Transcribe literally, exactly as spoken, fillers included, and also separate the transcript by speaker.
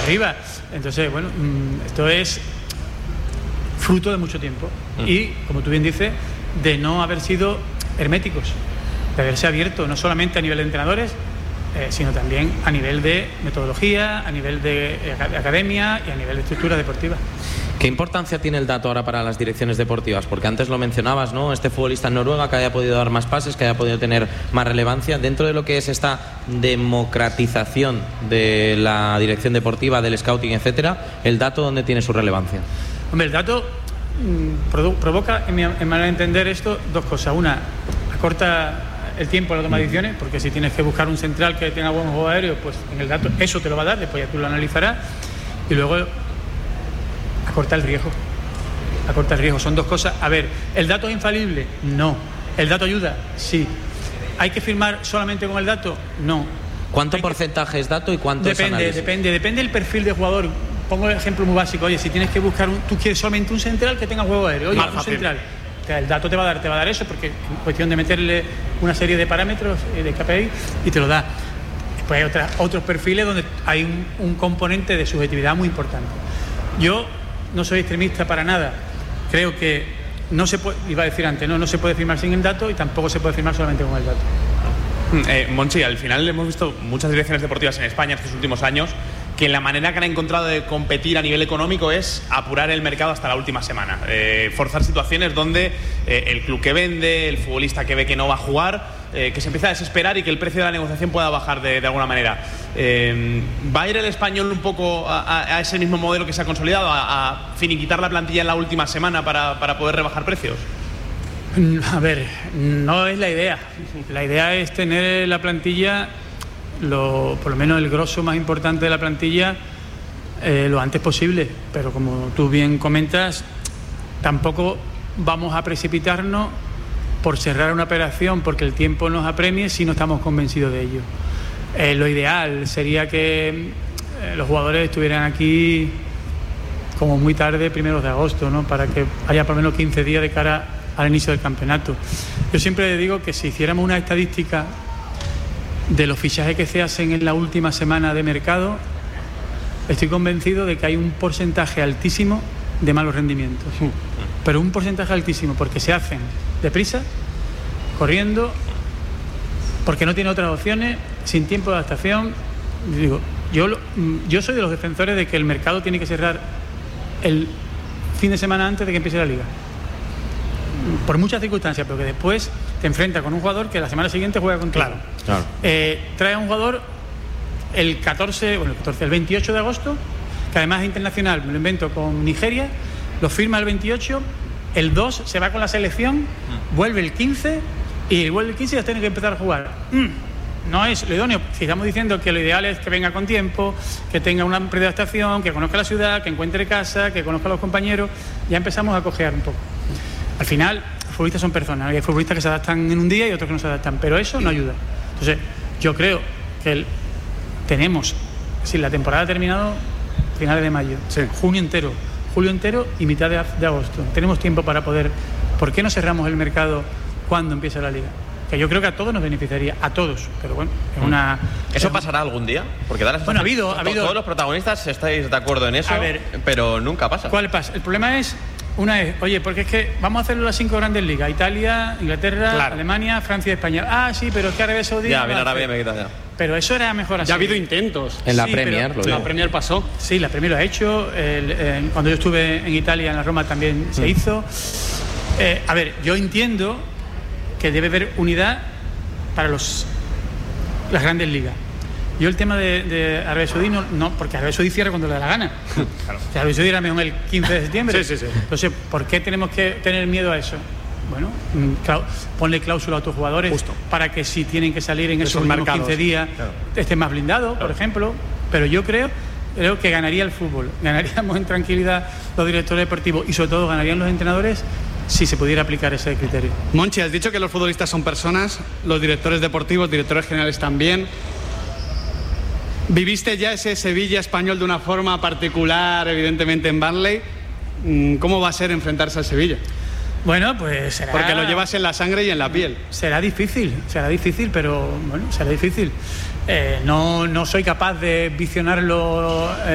Speaker 1: arriba. Entonces, bueno, esto es fruto de mucho tiempo mm. y, como tú bien dices, de no haber sido herméticos, de haberse abierto no solamente a nivel de entrenadores, eh, sino también a nivel de metodología, a nivel de, eh, de academia y a nivel de estructura deportiva.
Speaker 2: ¿Qué importancia tiene el dato ahora para las direcciones deportivas? Porque antes lo mencionabas, ¿no? Este futbolista en Noruega que haya podido dar más pases, que haya podido tener más relevancia. Dentro de lo que es esta democratización de la dirección deportiva, del scouting, etcétera, ¿el dato dónde tiene su relevancia?
Speaker 1: Hombre, el dato mmm, produ- provoca, en mi, en mi manera de entender esto, dos cosas. Una, acorta el tiempo de la toma de decisiones, porque si tienes que buscar un central que tenga buen juego aéreo, pues en el dato eso te lo va a dar, después ya tú lo analizarás. Y luego acorta el riesgo. Acorta el riesgo. Son dos cosas. A ver, ¿el dato es infalible? No. ¿El dato ayuda? Sí. ¿Hay que firmar solamente con el dato? No.
Speaker 2: ¿Cuánto
Speaker 1: Hay
Speaker 2: porcentaje que... es dato y cuánto
Speaker 1: depende,
Speaker 2: es análisis? Depende,
Speaker 1: depende del perfil de jugador. Pongo el ejemplo muy básico. Oye, si tienes que buscar un, tú quieres solamente un central que tenga juego aéreo. Oye,
Speaker 3: Más
Speaker 1: un
Speaker 3: fácil.
Speaker 1: central. El dato te va a dar, te va a dar eso, porque es cuestión de meterle una serie de parámetros de K P I y te lo da. Después hay otras, otros perfiles donde hay un, un componente de subjetividad muy importante. Yo no soy extremista para nada. Creo que no se puede, iba a decir antes, no, no se puede firmar sin el dato y tampoco se puede firmar solamente con el dato.
Speaker 3: Eh, Monchi, al final hemos visto muchas direcciones deportivas en España estos últimos años que la manera que han encontrado de competir a nivel económico es apurar el mercado hasta la última semana, eh, forzar situaciones donde eh, el club que vende, el futbolista que ve que no va a jugar, eh, que se empieza a desesperar y que el precio de la negociación pueda bajar de, de alguna manera. Eh, ¿Va a ir el Español un poco a, a ese mismo modelo que se ha consolidado, a, a finiquitar la plantilla en la última semana para, para poder rebajar precios?
Speaker 1: A ver, no es la idea. La idea es tener la plantilla, lo, por lo menos el grosso más importante de la plantilla, eh, lo antes posible. Pero como tú bien comentas, tampoco vamos a precipitarnos por cerrar una operación porque el tiempo nos apremie si no estamos convencidos de ello. Eh, lo ideal sería que eh, los jugadores estuvieran aquí como muy tarde, primeros de agosto, ¿no? Para que haya por lo menos quince días de cara al inicio del campeonato. Yo siempre digo que si hiciéramos una estadística de los fichajes que se hacen en la última semana de mercado, estoy convencido de que hay un porcentaje altísimo de malos rendimientos. Pero un porcentaje altísimo porque se hacen deprisa, corriendo, porque no tiene otras opciones, sin tiempo de adaptación. Digo, yo, yo soy de los defensores de que el mercado tiene que cerrar el fin de semana antes de que empiece la liga. Por muchas circunstancias, pero que después te enfrentas con un jugador que la semana siguiente juega contigo.
Speaker 3: Claro,
Speaker 2: claro.
Speaker 1: Eh, trae a un jugador el catorce, bueno, el catorce, el veintiocho de agosto, que además es internacional, me lo invento, con Nigeria, lo firma el veintiocho, el dos se va con la selección, mm. vuelve el quince y vuelve el quince y ya tiene que empezar a jugar. Mm. No es lo idóneo. Si estamos diciendo que lo ideal es que venga con tiempo, que tenga una preadaptación, que conozca la ciudad, que encuentre casa, que conozca a los compañeros, ya empezamos a cojear un poco. Al final, los futbolistas son personas. Hay futbolistas que se adaptan en un día y otros que no se adaptan, pero eso no ayuda. Entonces, yo creo que el, tenemos, si la temporada ha terminado, finales de mayo,
Speaker 3: sí.
Speaker 1: junio entero, julio entero y mitad de, de agosto. Tenemos tiempo para poder. ¿Por qué no cerramos el mercado cuando empiece la liga? Que yo creo que a todos nos beneficiaría, a todos, pero bueno, es una...
Speaker 4: ¿Eso
Speaker 1: es,
Speaker 4: pasará algún día? Porque da la
Speaker 1: bueno, ha habido, ha habido...
Speaker 4: Todos los protagonistas estáis de acuerdo en eso,
Speaker 1: a ver,
Speaker 4: pero nunca pasa.
Speaker 1: ¿Cuál pasa? El problema es, una es, oye, porque es que vamos a hacerlo las cinco grandes ligas, Italia, Inglaterra,
Speaker 3: claro.
Speaker 1: Alemania, Francia y España. Ah, sí, pero es que Arabia Saudí...
Speaker 4: Ya, bien Arabia me quita ya.
Speaker 1: Pero eso era mejor así.
Speaker 3: Ya ha habido intentos.
Speaker 2: En la
Speaker 1: sí,
Speaker 2: Premier,
Speaker 1: pero,
Speaker 2: lo
Speaker 3: La
Speaker 2: digo.
Speaker 3: Premier pasó.
Speaker 1: Sí, la Premier lo ha hecho. El, eh, cuando yo estuve en Italia, en la Roma, también se hizo. Eh, a ver, yo entiendo que debe haber unidad para los las grandes ligas. Yo el tema de, de Arabia Saudí no, no, porque Arabia Saudí cierra cuando le da la gana. Claro. O sea, Arabia Saudí era mejor el quince de septiembre.
Speaker 3: Sí, sí, sí.
Speaker 1: Entonces, ¿por qué tenemos que tener miedo a eso? Bueno, clau, ponle cláusula a tus jugadores.
Speaker 3: Justo.
Speaker 1: Para que si tienen que salir en
Speaker 3: Esos
Speaker 1: esos mismos
Speaker 3: mercados.
Speaker 1: quince días
Speaker 3: Claro.
Speaker 1: estén más blindados,
Speaker 3: Claro.
Speaker 1: por ejemplo. Pero yo creo, creo que ganaría el fútbol, ganaríamos en tranquilidad los directores deportivos y sobre todo ganarían los entrenadores si se pudiera aplicar ese criterio.
Speaker 3: Monchi, has dicho que los futbolistas son personas, los directores deportivos, directores generales también. ¿Viviste ya ese Sevilla español de una forma particular, evidentemente en Burnley? ¿Cómo va a ser enfrentarse al Sevilla?
Speaker 1: Bueno, pues será...
Speaker 3: Porque lo llevas en la sangre y en la piel.
Speaker 1: Será difícil, será difícil, pero bueno, será difícil. Eh, no, no soy capaz de visionarlo... Eh,